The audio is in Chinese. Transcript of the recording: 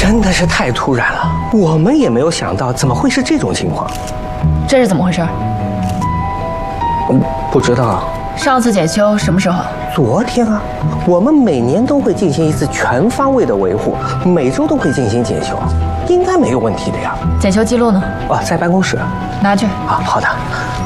真的是太突然了，我们也没有想到怎么会是这种情况。 这是怎么回事？ 不知道。 上次检修什么时候？ 昨天啊，我们每年都会进行一次全方位的维护，每周都会进行检修，应该没有问题的呀。 检修记录呢？ 在办公室。 拿去。 好的。